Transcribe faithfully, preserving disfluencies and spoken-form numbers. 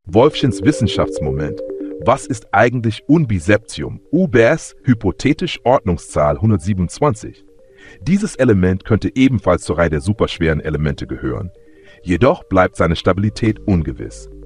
Wolfchens Wissenschaftsmoment. Was ist eigentlich Unbiseptium? Ubers hypothetisch Ordnungszahl hundertsiebenundzwanzig. Dieses Element könnte ebenfalls zur Reihe der superschweren Elemente gehören. Jedoch bleibt seine Stabilität ungewiss.